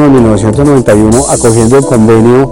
en 1991 acogiendo el convenio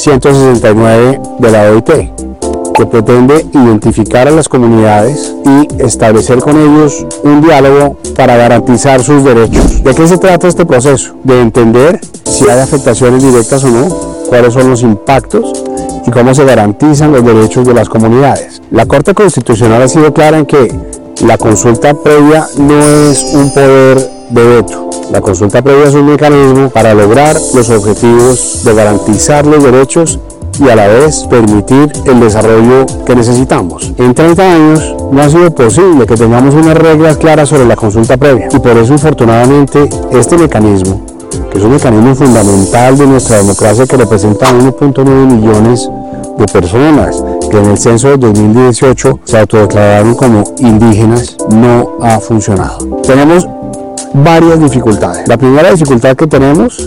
169 de la OIT, que pretende identificar a las comunidades y establecer con ellos un diálogo para garantizar sus derechos. ¿De qué se trata este proceso? De entender si hay afectaciones directas o no, cuáles son los impactos y cómo se garantizan los derechos de las comunidades. La Corte Constitucional ha sido clara en que la consulta previa no es un poder de veto. La consulta previa es un mecanismo para lograr los objetivos de garantizar los derechos y a la vez permitir el desarrollo que necesitamos. En 30 años no ha sido posible que tengamos unas reglas claras sobre la consulta previa y por eso infortunadamente este mecanismo, que es un mecanismo fundamental de nuestra democracia que representa 1.9 millones de personas que en el censo de 2018 se autodeclararon como indígenas, no ha funcionado. Tenemos varias dificultades. La primera dificultad que tenemos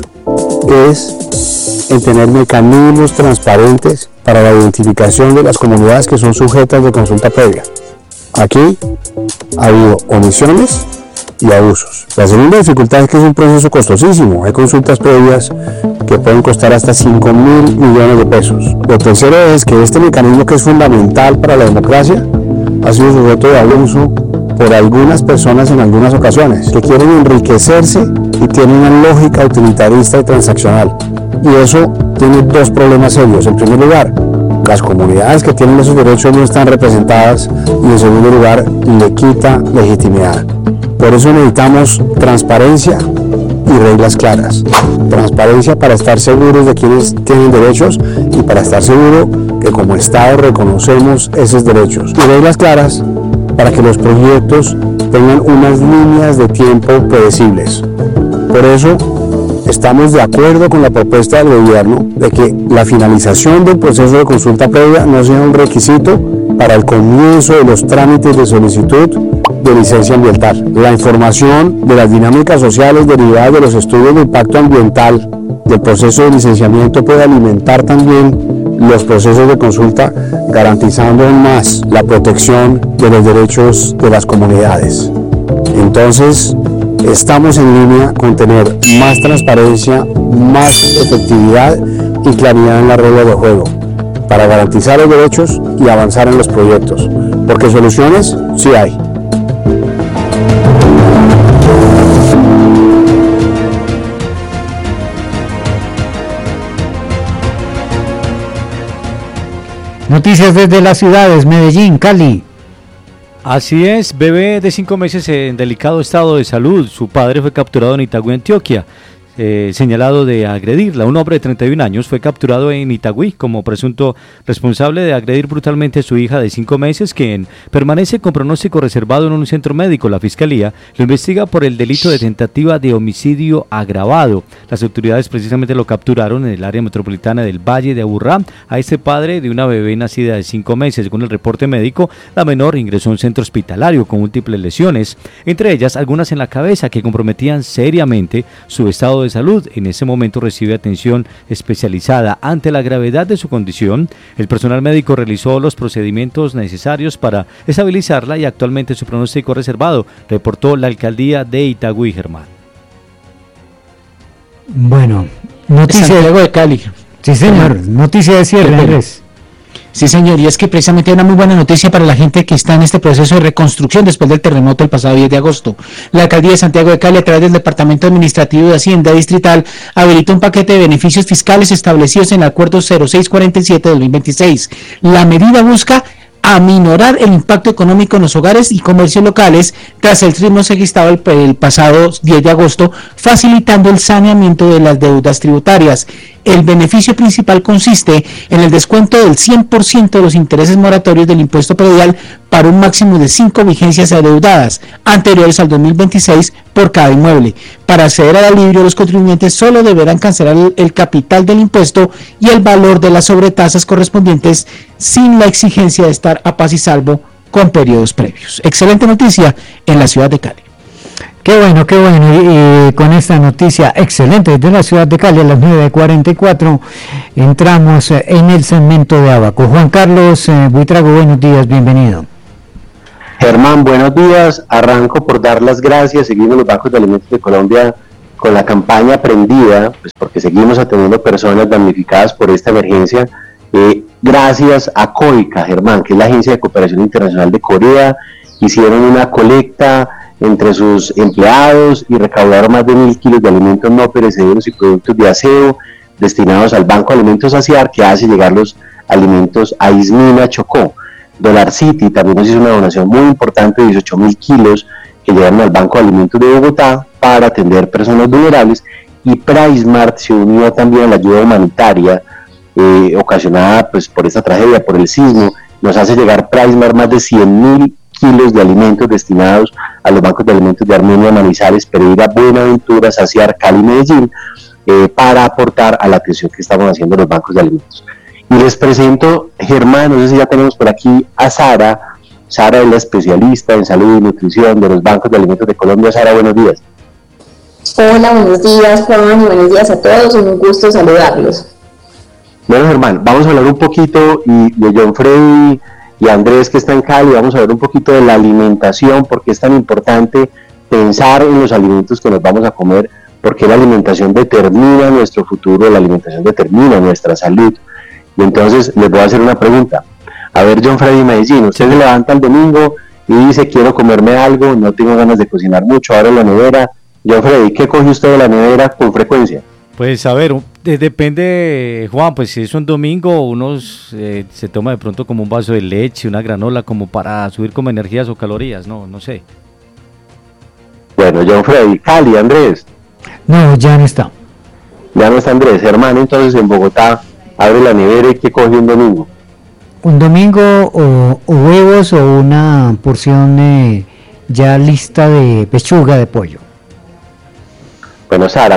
es en tener mecanismos transparentes para la identificación de las comunidades que son sujetas de consulta previa. Aquí ha habido omisiones y abusos. La segunda dificultad es que es un proceso costosísimo. Hay consultas previas que pueden costar hasta 5.000 millones de pesos. Lo tercero es que este mecanismo, que es fundamental para la democracia, ha sido sujeto de abuso por algunas personas en algunas ocasiones, que quieren enriquecerse y tienen una lógica utilitarista y transaccional. Y eso tiene dos problemas serios. En primer lugar, las comunidades que tienen esos derechos no están representadas y en segundo lugar, le quita legitimidad. Por eso necesitamos transparencia y reglas claras. Transparencia para estar seguros de quienes tienen derechos y para estar seguro que como Estado reconocemos esos derechos. Y reglas claras para que los proyectos tengan unas líneas de tiempo predecibles. Por eso estamos de acuerdo con la propuesta del gobierno de que la finalización del proceso de consulta previa no sea un requisito para el comienzo de los trámites de solicitud de licencia ambiental. La información de las dinámicas sociales derivadas de los estudios de impacto ambiental del proceso de licenciamiento puede alimentar también los procesos de consulta, garantizando aún más la protección de los derechos de las comunidades. Entonces, estamos en línea con tener más transparencia, más efectividad y claridad en las reglas de juego para garantizar los derechos y avanzar en los proyectos, porque soluciones sí hay. Noticias desde las ciudades, Medellín, Cali. Así es, bebé de 5 meses en delicado estado de salud. Su padre fue capturado en Itagüí, Antioquia, señalado de agredirla. Un hombre de 31 años fue capturado en Itagüí como presunto responsable de agredir brutalmente a su hija de 5 meses, quien permanece con pronóstico reservado en un centro médico. La fiscalía lo investiga por el delito de tentativa de homicidio agravado. Las autoridades precisamente lo capturaron en el área metropolitana del Valle de Aburrá a este padre de una bebé nacida de 5 meses. Según el reporte médico, la menor ingresó a un centro hospitalario con múltiples lesiones, entre ellas algunas en la cabeza que comprometían seriamente su estado de salud. En ese momento recibe atención especializada. Ante la gravedad de su condición, el personal médico realizó los procedimientos necesarios para estabilizarla y actualmente su pronóstico reservado, reportó la alcaldía de Itagüí, Germán. Bueno, noticia Santiago de Cali. Sí, señor, noticia de cierre, Andrés. Sí, señor, y es que precisamente hay una muy buena noticia para la gente que está en este proceso de reconstrucción después del terremoto el pasado 10 de agosto. La alcaldía de Santiago de Cali, a través del Departamento Administrativo de Hacienda Distrital, habilita un paquete de beneficios fiscales establecidos en el Acuerdo 0647 de 2026. La medida busca aminorar el impacto económico en los hogares y comercios locales tras el sismo registrado el pasado 10 de agosto, facilitando el saneamiento de las deudas tributarias. El beneficio principal consiste en el descuento del 100% de los intereses moratorios del impuesto predial para un máximo de 5 vigencias adeudadas anteriores al 2026 por cada inmueble. Para acceder al alivio, los contribuyentes solo deberán cancelar el capital del impuesto y el valor de las sobretasas correspondientes sin la exigencia de estar a paz y salvo con periodos previos. Excelente noticia en la ciudad de Cali. Qué bueno, y con esta noticia excelente de la ciudad de Cali a las 9:44 entramos en el segmento de Abaco. Juan Carlos Buitrago, buenos días, bienvenido. Germán, buenos días. Arranco por dar las gracias. Seguimos los bancos de alimentos de Colombia con la campaña prendida, pues porque seguimos atendiendo personas damnificadas por esta emergencia, gracias a COICA, Germán, que es la Agencia de Cooperación Internacional de Corea, hicieron una colecta entre sus empleados y recaudaron más de 1.000 kilos de alimentos no perecederos y productos de aseo destinados al Banco de Alimentos ASEAR, que hace llegar los alimentos a Ismina, Chocó. Dollar City también nos hizo una donación muy importante de 18.000 kilos que llegaron al Banco de Alimentos de Bogotá para atender personas vulnerables, y PriceMart se unió también a la ayuda humanitaria ocasionada pues por esta tragedia, por el sismo. Nos hace llegar PriceMart más de 100.000 kilos de alimentos destinados a los bancos de alimentos de Armenia, Manizales, Pereira, Buenaventura, Saciar, Cali, Medellín, para aportar a la atención que estamos haciendo los bancos de alimentos. Y les presento, Germán, no sé si ya tenemos por aquí a Sara. Sara es la especialista en salud y nutrición de los bancos de alimentos de Colombia. Sara, buenos días. Hola, buenos días, Juan, y buenos días a todos. Un gusto saludarlos. Bueno, Germán, vamos a hablar un poquito, y de John Freddy y Andrés, que está en Cali, vamos a hablar un poquito de la alimentación, porque es tan importante pensar en los alimentos que nos vamos a comer, porque la alimentación determina nuestro futuro, la alimentación determina nuestra salud. Y entonces les voy a hacer una pregunta. A ver, John Freddy Medellín, usted se levanta el domingo y dice, quiero comerme algo, no tengo ganas de cocinar mucho, abre la nevera. John Freddy, ¿qué coge usted de la nevera con frecuencia? Pues a ver, depende, Juan, pues si es un domingo, uno se toma de pronto como un vaso de leche, una granola, como para subir como energías o calorías, no sé. Bueno, John Freddy, Cali, Andrés. No, ya no está. Ya no está Andrés, hermano, entonces en Bogotá, abre la nevera y ¿qué coge un domingo? Un domingo o huevos o una porción ya lista de pechuga de pollo. Bueno, Sara,